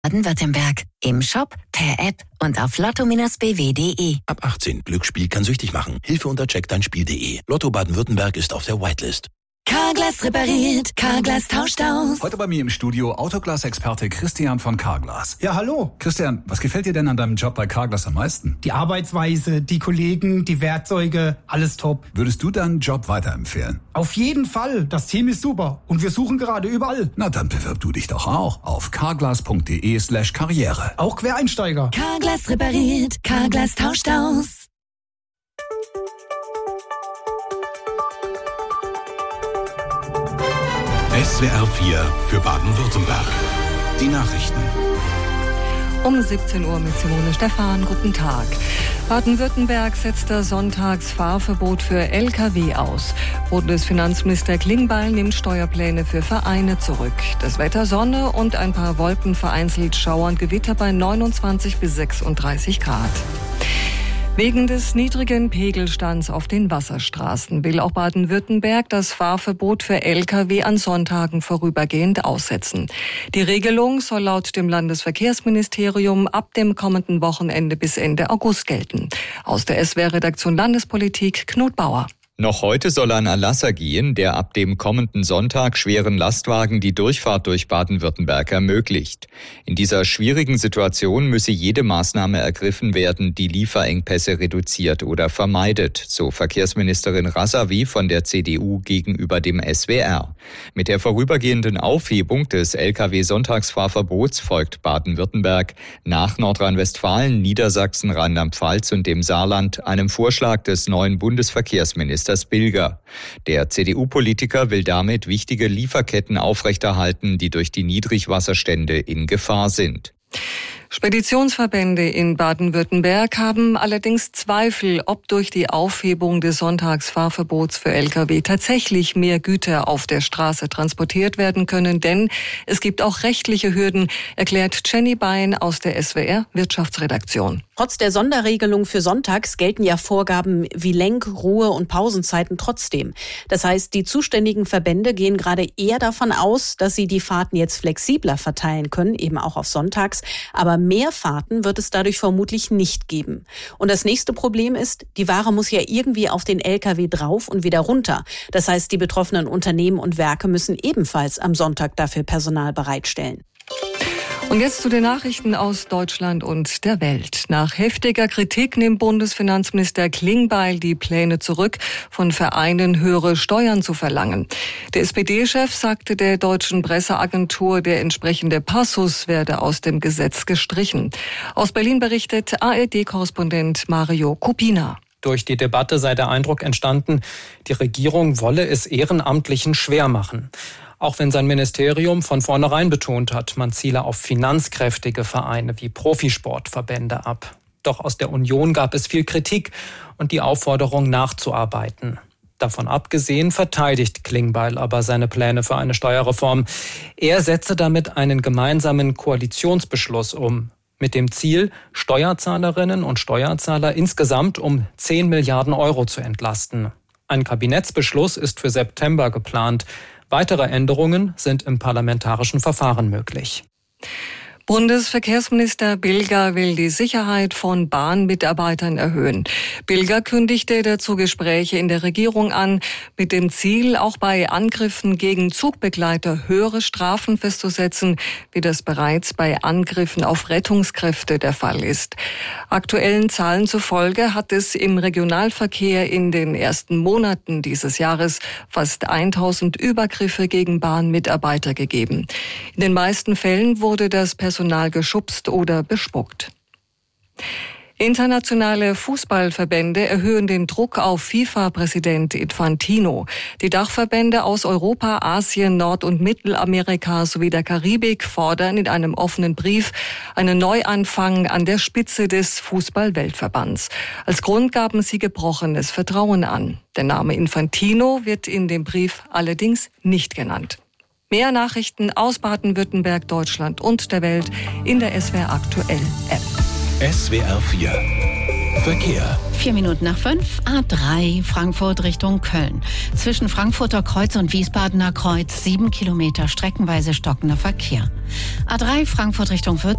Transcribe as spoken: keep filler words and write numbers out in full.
Baden-Württemberg. Im Shop, per App und auf lotto Bindestrich b w punkt d e. Ab achtzehn. Glücksspiel kann süchtig machen. Hilfe unter check dein spiel punkt d e. Lotto Baden-Württemberg ist auf der Whitelist. Carglass repariert, Carglass tauscht aus. Heute bei mir im Studio Autoglas-Experte Christian von Carglass. Ja, hallo. Christian, was gefällt dir denn an deinem Job bei Carglass am meisten? Die Arbeitsweise, die Kollegen, die Werkzeuge, alles top. Würdest du deinen Job weiterempfehlen? Auf jeden Fall. Das Team ist super und wir suchen gerade überall. Na, dann bewirb du dich doch auch auf carglass punkt d e slash karriere. Auch Quereinsteiger. Carglass repariert, Carglass tauscht aus. S W R vier für Baden-Württemberg. Die Nachrichten. Um siebzehn Uhr mit Simone Stephan. Guten Tag. Baden-Württemberg setzt das Sonntagsfahrverbot für L K W aus. Bundesfinanzminister Klingbeil nimmt Steuerpläne für Vereine zurück. Das Wetter Sonne und ein paar Wolken, vereinzelt Schauer und Gewitter bei neunundzwanzig bis sechsunddreißig Grad. Wegen des niedrigen Pegelstands auf den Wasserstraßen will auch Baden-Württemberg das Fahrverbot für L K W an Sonntagen vorübergehend aussetzen. Die Regelung soll laut dem Landesverkehrsministerium ab dem kommenden Wochenende bis Ende August gelten. Aus der S W R-Redaktion Landespolitik Knut Bauer. Noch heute soll ein Erlass ergehen, der ab dem kommenden Sonntag schweren Lastwagen die Durchfahrt durch Baden-Württemberg ermöglicht. In dieser schwierigen Situation müsse jede Maßnahme ergriffen werden, die Lieferengpässe reduziert oder vermeidet, so Verkehrsministerin Razavi von der C D U gegenüber dem S W R. Mit der vorübergehenden Aufhebung des L K W-Sonntagsfahrverbots folgt Baden-Württemberg nach Nordrhein-Westfalen, Niedersachsen, Rheinland-Pfalz und dem Saarland einem Vorschlag des neuen Bundesverkehrsministers Bilger. Der C D U-Politiker will damit wichtige Lieferketten aufrechterhalten, die durch die Niedrigwasserstände in Gefahr sind. Speditionsverbände in Baden-Württemberg haben allerdings Zweifel, ob durch die Aufhebung des Sonntagsfahrverbots für L K W tatsächlich mehr Güter auf der Straße transportiert werden können, denn es gibt auch rechtliche Hürden, erklärt Jenny Bein aus der S W R Wirtschaftsredaktion. Trotz der Sonderregelung für sonntags gelten ja Vorgaben wie Lenk-, Ruhe- und Pausenzeiten trotzdem. Das heißt, die zuständigen Verbände gehen gerade eher davon aus, dass sie die Fahrten jetzt flexibler verteilen können, eben auch auf sonntags. Aber mehr Fahrten wird es dadurch vermutlich nicht geben. Und das nächste Problem ist, die Ware muss ja irgendwie auf den L K W drauf und wieder runter. Das heißt, die betroffenen Unternehmen und Werke müssen ebenfalls am Sonntag dafür Personal bereitstellen. Und jetzt zu den Nachrichten aus Deutschland und der Welt. Nach heftiger Kritik nimmt Bundesfinanzminister Klingbeil die Pläne zurück, von Vereinen höhere Steuern zu verlangen. Der S P D-Chef sagte der deutschen Presseagentur, der entsprechende Passus werde aus dem Gesetz gestrichen. Aus Berlin berichtet A R D-Korrespondent Mario Kupina. Durch die Debatte sei der Eindruck entstanden, die Regierung wolle es Ehrenamtlichen schwer machen. Auch wenn sein Ministerium von vornherein betont hat, man ziele auf finanzkräftige Vereine wie Profisportverbände ab. Doch aus der Union gab es viel Kritik und die Aufforderung nachzuarbeiten. Davon abgesehen verteidigt Klingbeil aber seine Pläne für eine Steuerreform. Er setze damit einen gemeinsamen Koalitionsbeschluss um, mit dem Ziel, Steuerzahlerinnen und Steuerzahler insgesamt um zehn Milliarden Euro zu entlasten. Ein Kabinettsbeschluss ist für September geplant. Weitere Änderungen sind im parlamentarischen Verfahren möglich. Bundesverkehrsminister Bilger will die Sicherheit von Bahnmitarbeitern erhöhen. Bilger kündigte dazu Gespräche in der Regierung an, mit dem Ziel, auch bei Angriffen gegen Zugbegleiter höhere Strafen festzusetzen, wie das bereits bei Angriffen auf Rettungskräfte der Fall ist. Aktuellen Zahlen zufolge hat es im Regionalverkehr in den ersten Monaten dieses Jahres fast tausend Übergriffe gegen Bahnmitarbeiter gegeben. In den meisten Fällen wurde das Personal geschubst oder bespuckt. Internationale Fußballverbände erhöhen den Druck auf FIFA-Präsident Infantino. Die Dachverbände aus Europa, Asien, Nord- und Mittelamerika sowie der Karibik fordern in einem offenen Brief einen Neuanfang an der Spitze des Fußball-Weltverbands. Als Grund gaben sie gebrochenes Vertrauen an. Der Name Infantino wird in dem Brief allerdings nicht genannt. Mehr Nachrichten aus Baden-Württemberg, Deutschland und der Welt in der S W R Aktuell App. S W R vier Verkehr. Vier Minuten nach fünf, A drei, Frankfurt Richtung Köln. Zwischen Frankfurter Kreuz und Wiesbadener Kreuz sieben Kilometer streckenweise stockender Verkehr. A drei, Frankfurt Richtung Würzburg.